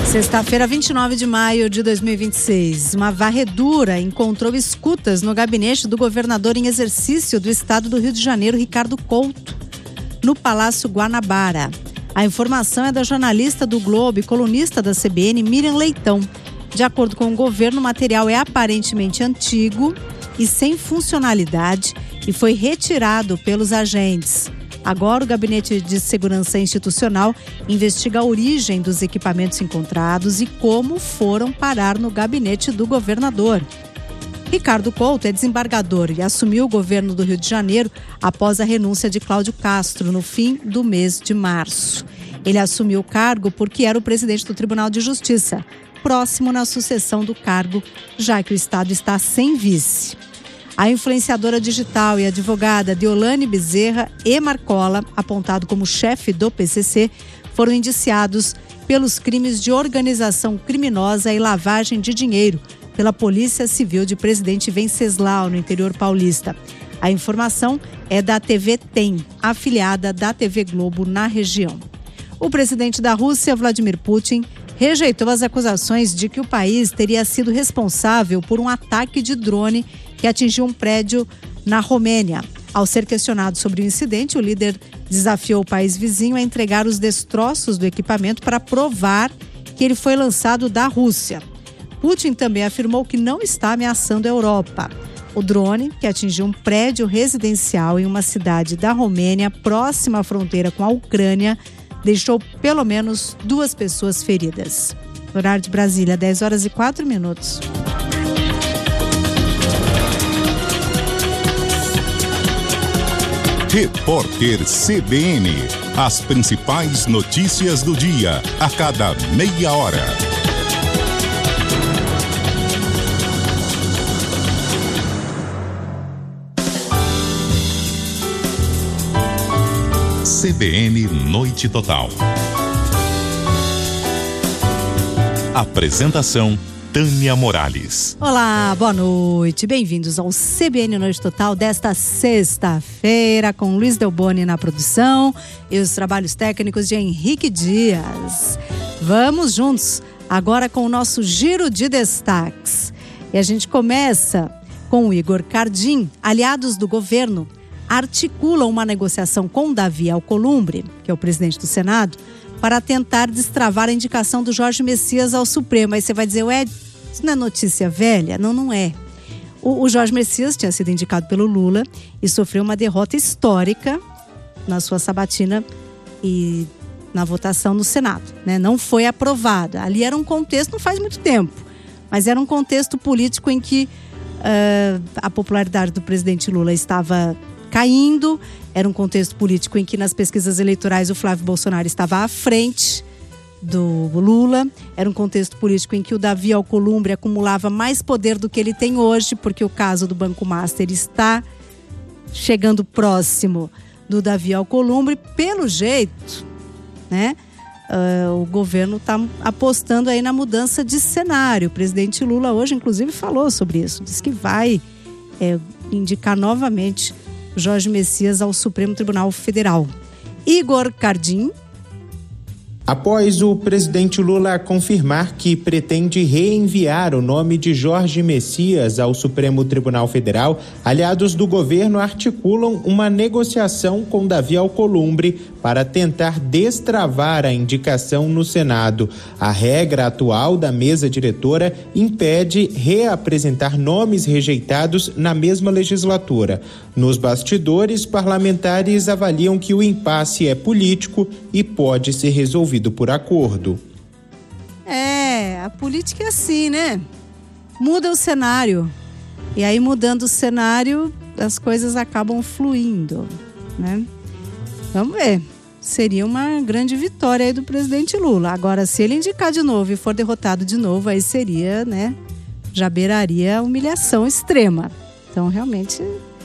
Sexta-feira, 29 de maio de 2026, uma varredura encontrou escutas no gabinete do governador em exercício do estado do Rio de Janeiro, Ricardo Couto, no Palácio Guanabara. A informação é da jornalista do Globo e colunista da CBN, Miriam Leitão. De acordo com o governo, o material é aparentemente antigo e sem funcionalidade e foi retirado pelos agentes. Agora, o Gabinete de Segurança Institucional investiga a origem dos equipamentos encontrados e como foram parar no gabinete do governador. Ricardo Couto é desembargador e assumiu o governo do Rio de Janeiro após a renúncia de Cláudio Castro no fim do mês de março. Ele assumiu o cargo porque era o presidente do Tribunal de Justiça, próximo na sucessão do cargo, já que o Estado está sem vice. A influenciadora digital e advogada Deolane Bezerra e Marcola, apontado como chefe do PCC, foram indiciados pelos crimes de organização criminosa e lavagem de dinheiro pela Polícia Civil de Presidente Venceslau, no interior paulista. A informação é da TV TEM, afiliada da TV Globo na região. O presidente da Rússia, Vladimir Putin, rejeitou as acusações de que o país teria sido responsável por um ataque de drone que atingiu um prédio na Romênia. Ao ser questionado sobre o incidente, o líder desafiou o país vizinho a entregar os destroços do equipamento para provar que ele foi lançado da Rússia. Putin também afirmou que não está ameaçando a Europa. O drone, que atingiu um prédio residencial em uma cidade da Romênia, próxima à fronteira com a Ucrânia, deixou pelo menos 2 pessoas feridas. Horário de Brasília, 10h04. Repórter CBN. As principais notícias do dia, a cada meia hora. CBN Noite Total. Apresentação: Tânia Morales. Olá, boa noite. Bem-vindos ao CBN Noite Total desta sexta-feira, com Luiz Delboni na produção e os trabalhos técnicos de Henrique Dias. Vamos juntos agora com o nosso giro de destaques. E a gente começa com o Igor Cardim. Aliados do governo articulam uma negociação com Davi Alcolumbre, que é o presidente do Senado, para tentar destravar a indicação do Jorge Messias ao Supremo. Aí você vai dizer, ué, isso não é notícia velha? Não, não é. O Jorge Messias tinha sido indicado pelo Lula e sofreu uma derrota histórica na sua sabatina e na votação no Senado, né? Não foi aprovada. Ali era um contexto, não faz muito tempo, mas era um contexto político em que a popularidade do presidente Lula estava caindo. Era um contexto político em que nas pesquisas eleitorais o Flávio Bolsonaro estava à frente do Lula. Era um contexto político em que o Davi Alcolumbre acumulava mais poder do que ele tem hoje, porque o caso do Banco Master está chegando próximo do Davi Alcolumbre. Pelo jeito, né, o governo está apostando aí na mudança de cenário. O presidente Lula hoje, inclusive, falou sobre isso. Diz que vai indicar novamente Jorge Messias ao Supremo Tribunal Federal. Igor Cardim. Após o presidente Lula confirmar que pretende reenviar o nome de Jorge Messias ao Supremo Tribunal Federal, aliados do governo articulam uma negociação com Davi Alcolumbre para tentar destravar a indicação no Senado. A regra atual da mesa diretora impede reapresentar nomes rejeitados na mesma legislatura. Nos bastidores, parlamentares avaliam que o impasse é político e pode ser resolvido por acordo. A política é assim, né? Muda o cenário. E aí, mudando o cenário, as coisas acabam fluindo, né? Vamos ver. Seria uma grande vitória aí do presidente Lula. Agora, se ele indicar de novo e for derrotado de novo, aí seria, né? Já beiraria a humilhação extrema. Então, realmente,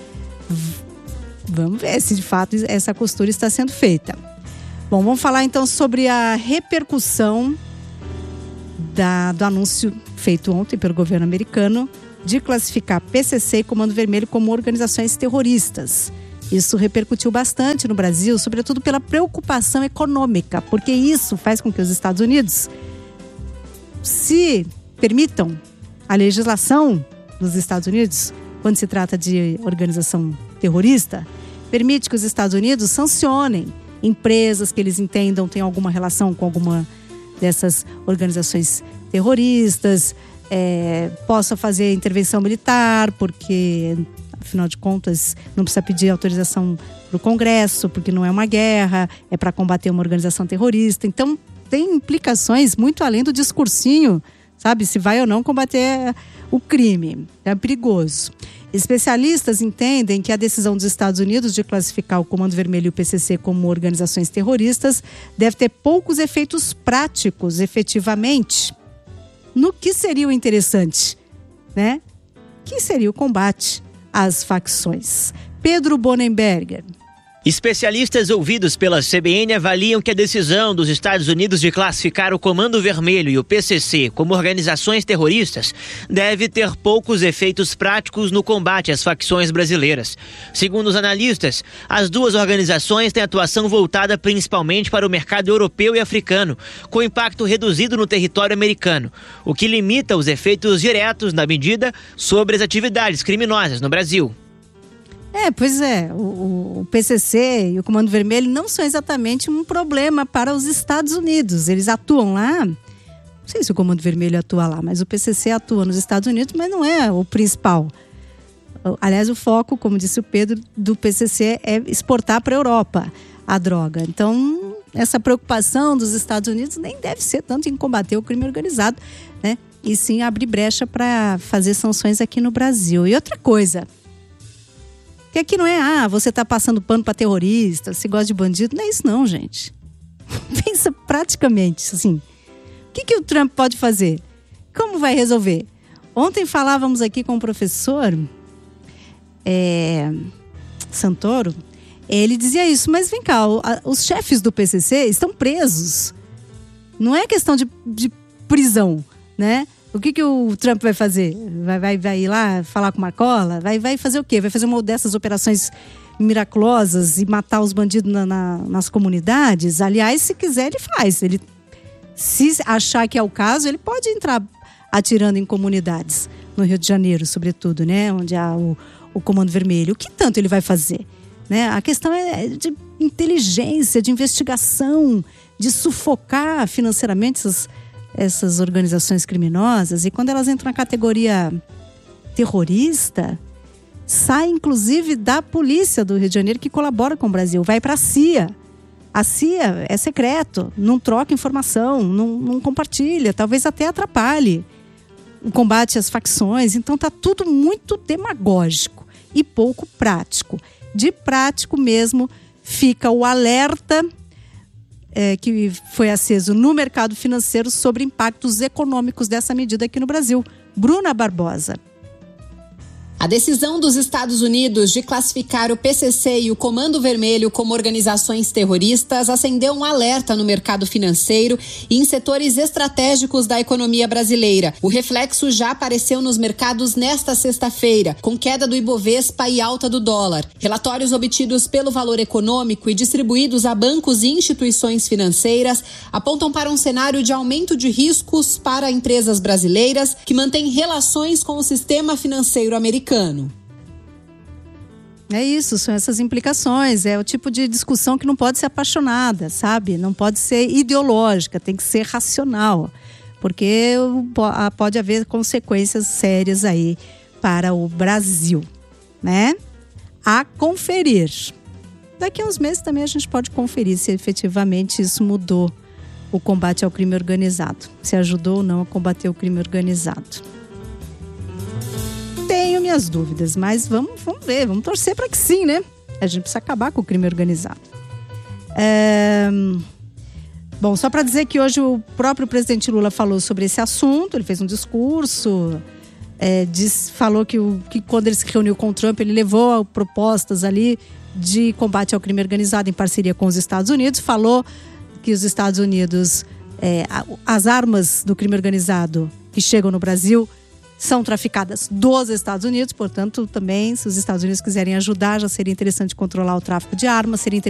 vamos ver se de fato essa costura está sendo feita. Bom, vamos falar então sobre a repercussão do anúncio feito ontem pelo governo americano de classificar PCC e Comando Vermelho como organizações terroristas. Isso repercutiu bastante no Brasil, sobretudo pela preocupação econômica, porque isso faz com que os Estados Unidos se permitam a legislação dos Estados Unidos, quando se trata de organização terrorista, permite que os Estados Unidos sancionem empresas que eles entendam têm alguma relação com alguma dessas organizações terroristas, possa fazer intervenção militar, porque, afinal de contas, não precisa pedir autorização para o Congresso, porque não é uma guerra, é para combater uma organização terrorista. Então, tem implicações muito além do discursinho, sabe? Se vai ou não combater o crime. É perigoso. Especialistas entendem que a decisão dos Estados Unidos de classificar o Comando Vermelho e o PCC como organizações terroristas deve ter poucos efeitos práticos, efetivamente, no que seria o interessante, né? Que seria o combate às facções. Pedro Bonenberger. Especialistas ouvidos pela CBN avaliam que a decisão dos Estados Unidos de classificar o Comando Vermelho e o PCC como organizações terroristas deve ter poucos efeitos práticos no combate às facções brasileiras. Segundo os analistas, as duas organizações têm atuação voltada principalmente para o mercado europeu e africano, com impacto reduzido no território americano, o que limita os efeitos diretos da medida sobre as atividades criminosas no Brasil. Pois é, o PCC e o Comando Vermelho não são exatamente um problema para os Estados Unidos. Eles atuam lá, não sei se o Comando Vermelho atua lá, mas o PCC atua nos Estados Unidos, mas não é o principal. Aliás, o foco, como disse o Pedro, do PCC é exportar para a Europa a droga. Então, essa preocupação dos Estados Unidos nem deve ser tanto em combater o crime organizado, né? E sim abrir brecha para fazer sanções aqui no Brasil. E outra coisa... que aqui não é, você tá passando pano para terrorista, você gosta de bandido. Não é isso não, gente. Pensa praticamente, assim. O que o Trump pode fazer? Como vai resolver? Ontem falávamos aqui com o professor Santoro. Ele dizia isso, mas vem cá, os chefes do PCC estão presos. Não é questão de prisão, né? O que o Trump vai fazer? Vai ir lá falar com Marcola? Vai fazer o quê? Vai fazer uma dessas operações miraculosas e matar os bandidos nas comunidades? Aliás, se quiser, ele faz. Se achar que é o caso, ele pode entrar atirando em comunidades. No Rio de Janeiro, sobretudo, né? Onde há o Comando Vermelho. O que tanto ele vai fazer? Né? A questão é de inteligência, de investigação, de sufocar financeiramente essas organizações criminosas, e quando elas entram na categoria terrorista, sai inclusive da polícia do Rio de Janeiro, que colabora com o Brasil, vai para a CIA. A CIA é secreto, não troca informação, não compartilha, talvez até atrapalhe o combate às facções. Então está tudo muito demagógico e pouco prático. De prático mesmo fica o alerta que foi aceso no mercado financeiro sobre impactos econômicos dessa medida aqui no Brasil. Bruna Barbosa. A decisão dos Estados Unidos de classificar o PCC e o Comando Vermelho como organizações terroristas acendeu um alerta no mercado financeiro e em setores estratégicos da economia brasileira. O reflexo já apareceu nos mercados nesta sexta-feira, com queda do Ibovespa e alta do dólar. Relatórios obtidos pelo Valor Econômico e distribuídos a bancos e instituições financeiras apontam para um cenário de aumento de riscos para empresas brasileiras que mantêm relações com o sistema financeiro americano. É isso, são essas implicações. É o tipo de discussão que não pode ser apaixonada, sabe? Não pode ser ideológica, tem que ser racional. Porque pode haver consequências sérias aí para o Brasil, né? A conferir. Daqui a uns meses também a gente pode conferir se efetivamente isso mudou o combate ao crime organizado. Se ajudou ou não a combater o crime organizado. Tenho minhas dúvidas, mas vamos ver, vamos torcer para que sim, né? A gente precisa acabar com o crime organizado. Bom, só para dizer que hoje o próprio presidente Lula falou sobre esse assunto, ele fez um discurso, falou que quando ele se reuniu com o Trump, ele levou propostas ali de combate ao crime organizado em parceria com os Estados Unidos, falou que os Estados Unidos, as armas do crime organizado que chegam no Brasil são traficadas dos Estados Unidos, portanto, também, se os Estados Unidos quiserem ajudar, já seria interessante controlar o tráfico de armas, seria interessante